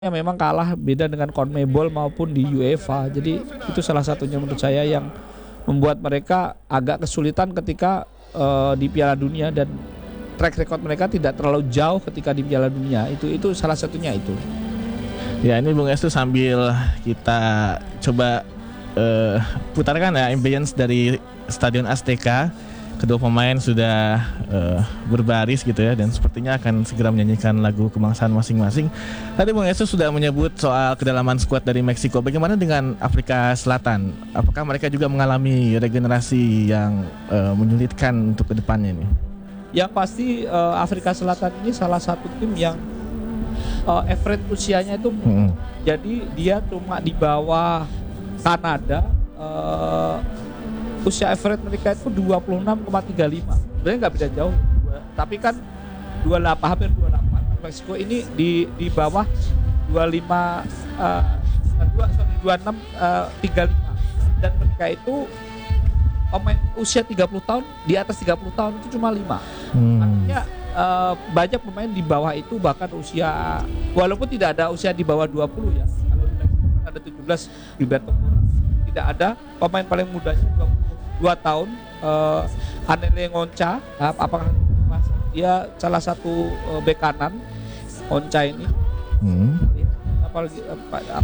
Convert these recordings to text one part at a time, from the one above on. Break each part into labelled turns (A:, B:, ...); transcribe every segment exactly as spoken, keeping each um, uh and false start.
A: memang kalah beda dengan CONMEBOL maupun di UEFA. Jadi itu salah satunya menurut saya yang membuat mereka agak kesulitan ketika uh, di Piala Dunia, dan track record mereka tidak terlalu jauh ketika di Piala Dunia. Itu itu salah satunya itu.
B: Ya, ini Bung Estu sambil kita coba uh, putarkan ya ambience dari Stadion Azteca. Kedua pemain sudah uh, berbaris gitu ya, dan sepertinya akan segera menyanyikan lagu kebangsaan masing-masing. Tadi Bung Estu sudah menyebut soal kedalaman skuad dari Meksiko. Bagaimana dengan Afrika Selatan? Apakah mereka juga mengalami regenerasi yang uh, menyulitkan untuk kedepannya ini?
A: Yang pasti uh, Afrika Selatan ini salah satu tim yang uh, average usianya itu hmm. jadi dia cuma di bawah Kanada. Uh, Usia average mereka itu dua puluh enam koma tiga lima. Sebenarnya nggak beda jauh. Tapi kan dua puluh delapan, hampir dua puluh delapan. Meksiko ini di di bawah dua puluh lima uh, dua, sorry, dua puluh enam tiga puluh lima. Dan mereka itu pemain usia tiga puluh tahun, di atas tiga puluh tahun itu cuma lima. Hmm. Artinya uh, banyak pemain di bawah itu bahkan usia, walaupun tidak ada usia di bawah dua puluh ya. Kalau di Meksiko ada tujuh belas Gilberto tidak ada pemain paling mudanya dua puluh dua tahun, uh, Anele Ngonca, apakah dia salah satu uh, bek kanan Ngonca ini, hmm. apalagi apakah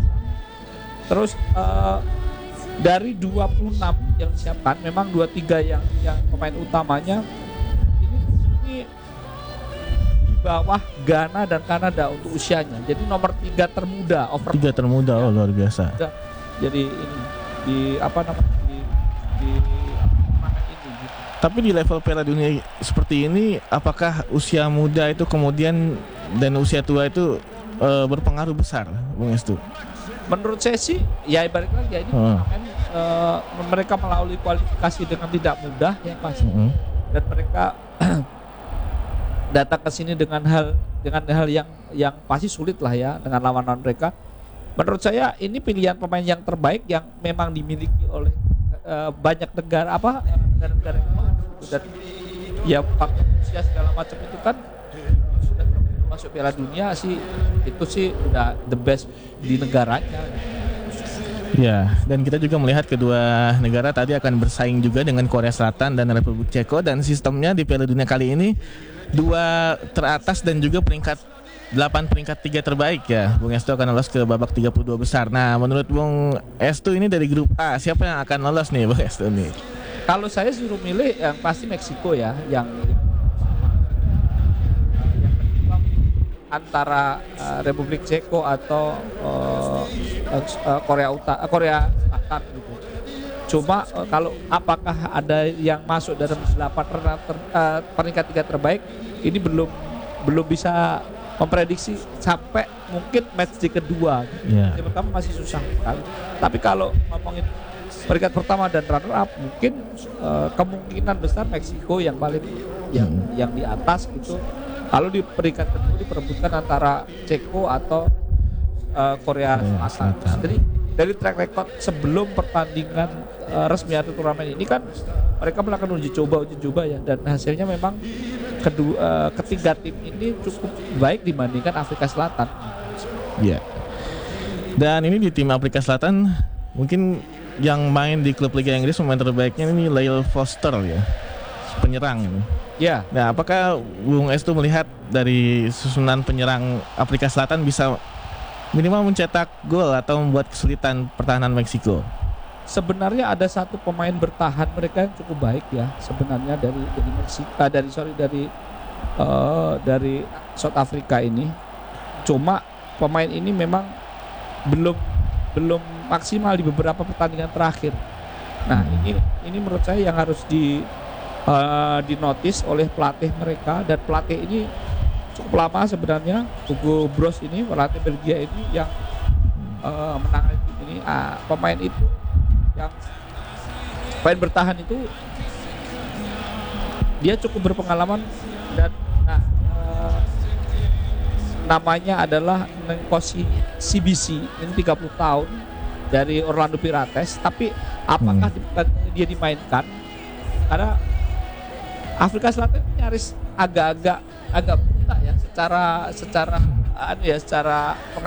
A: terus uh, dari dua puluh enam yang disiapkan, memang dua puluh tiga yang yang pemain utamanya ini, ini di bawah Ghana dan Kanada untuk usianya, jadi nomor tiga termuda, over
B: tiga termuda, oh luar biasa.
A: Jadi ini di apa namanya di di apa ini gitu.
B: Tapi di level Piala Dunia seperti ini, apakah usia muda itu kemudian dan usia tua itu e, berpengaruh besar, Bung Estu?
A: Menurut saya sih, ya ibarat lagi ya ini hmm. kan, e, mereka melalui kualifikasi dengan tidak mudah ya pasti, hmm. dan mereka datang ke sini dengan hal dengan hal yang yang pasti sulit lah ya dengan lawan-lawan mereka. Menurut saya ini pilihan pemain yang terbaik yang memang dimiliki oleh uh, banyak negara apa negara-negara dan ya faktor usia segala macam itu kan sudah masuk Piala Dunia sih, itu sih udah the best di negaranya.
B: Ya, dan kita juga melihat kedua negara tadi akan bersaing juga dengan Korea Selatan dan Republik Ceko, dan sistemnya di Piala Dunia kali ini dua teratas dan juga peringkat delapan peringkat tiga terbaik ya. Bung Estu akan lolos ke babak tiga puluh dua besar. Nah, menurut Bung Estu ini dari grup A, siapa yang akan lolos nih Bung Estu nih?
A: Kalau saya suruh milih, yang pasti Meksiko ya, yang antara uh, Republik Ceko atau uh, uh, Korea Utara, uh, Korea Selatan gitu. Cuma uh, kalau apakah ada yang masuk dalam delapan ter, uh, peringkat tiga terbaik, ini belum belum bisa memprediksi sampai mungkin match di kedua. Yeah. Yang pertama masih susah sekali. Tapi kalau ngomongin peringkat pertama dan runner up, mungkin uh, kemungkinan besar Meksiko yang paling yang hmm. yang di atas gitu. Kalau di peringkat kedua diperebutkan antara Ceko atau uh, Korea Selatan. Jadi dari track record sebelum pertandingan uh, resmi atau turnamen ini kan mereka melakukan uji coba uji coba ya, dan hasilnya memang kedua uh, ketiga tim ini cukup baik dibandingkan Afrika Selatan.
B: Iya. Yeah. Dan ini di tim Afrika Selatan mungkin yang main di klub Liga Inggris pemain terbaiknya ini Lyle Foster ya, penyerang.
A: Ya. Yeah.
B: Nah, apakah Bung Estu melihat dari susunan penyerang Afrika Selatan bisa minimal mencetak gol atau membuat kesulitan pertahanan Meksiko?
A: Sebenarnya ada satu pemain bertahan mereka yang cukup baik ya sebenarnya dari dari Meksiko, uh, dari sorry dari uh, dari South Africa ini. Cuma pemain ini memang belum belum maksimal di beberapa pertandingan terakhir. Nah ini ini menurut saya yang harus di uh, dinotis oleh pelatih mereka, dan pelatih ini cukup lama sebenarnya. Hugo Broos ini pelatih Belgia ini yang uh, menangani tim ini. Uh, pemain itu yang pemain bertahan itu dia cukup berpengalaman, dan nah, uh, namanya adalah Nkosi C B C, ini tiga puluh tahun dari Orlando Pirates. Tapi apakah hmm. dia dimainkan karena Afrika Selatan nyaris agak-agak agak buta ya secara secara anu ya secara